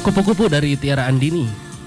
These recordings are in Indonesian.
Kupu-kupu dari Tiara Andini.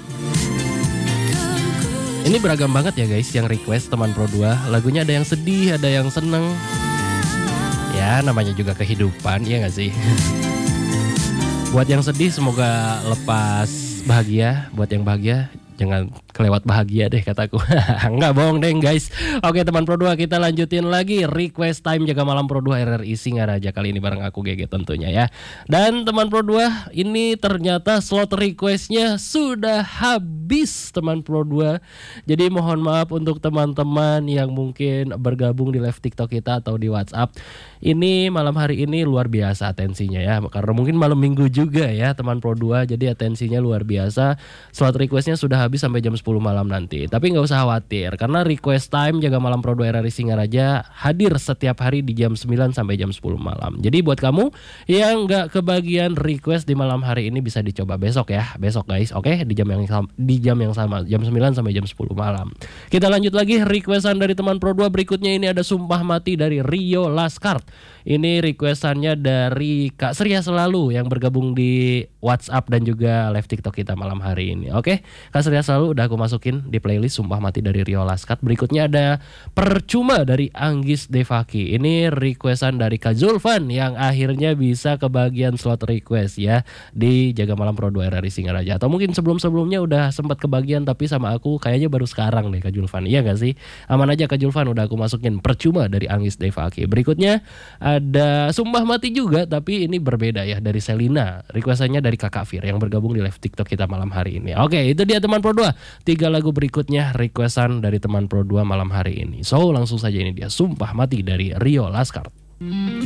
Ini beragam banget ya guys yang request teman Pro 2. Lagunya ada yang sedih, ada yang seneng. Ya namanya juga kehidupan, ya gak sih? Buat yang sedih semoga lepas bahagia. Buat yang bahagia jangan kelewat bahagia deh kataku. Enggak bohong deh guys. Oke teman Pro 2, kita lanjutin lagi request time jaga malam Pro 2 RRI Singaraja. Kali ini bareng aku GG tentunya ya. Dan teman Pro 2, ini ternyata slot requestnya sudah habis teman Pro 2. Jadi mohon maaf untuk teman-teman yang mungkin bergabung di live TikTok kita atau di WhatsApp. Ini malam hari ini luar biasa atensinya ya. Karena mungkin malam minggu juga ya teman Pro 2. Jadi atensinya luar biasa. Slot requestnya sudah habis sampai jam 10 malam nanti. Tapi nggak usah khawatir karena request time jaga malam Pro 2 RRI Singaraja hadir setiap hari di jam 9 sampai jam 10 malam. Jadi buat kamu yang nggak kebagian request di malam hari ini bisa dicoba besok ya. Besok guys, oke? Di jam yang sama jam 9 sampai jam 10 malam. Kita lanjut lagi requestan dari teman Pro 2 berikutnya. Ini ada Sumpah Mati dari Rio Laskart. Ini requestannya dari Kak Surya Selalu yang bergabung di WhatsApp dan juga live TikTok kita malam hari ini. Oke, Kak Surya Selalu udah aku masukin di playlist Sumpah Mati dari Rio Laskart. Berikutnya ada Percuma dari Anggis Devaki. Ini requestan dari Kak Zulfan yang akhirnya bisa kebagian slot request ya di Jaga Malam Pro 2 RRI Singaraja. Atau mungkin sebelum-sebelumnya udah sempat kebagian tapi sama aku kayaknya baru sekarang deh Kak Zulfan. Iya gak sih? Aman aja Kak Zulfan, udah aku masukin Percuma dari Anggis Devaki. Berikutnya ada Sumpah Mati juga tapi ini berbeda ya dari Selina. Requestannya dari Kakak Fir yang bergabung di live TikTok kita malam hari ini. Oke, itu dia teman Pro 2. 3 lagu berikutnya requestan dari teman Pro 2 malam hari ini. So langsung saja ini dia Sumpah Mati dari Rio Laskart.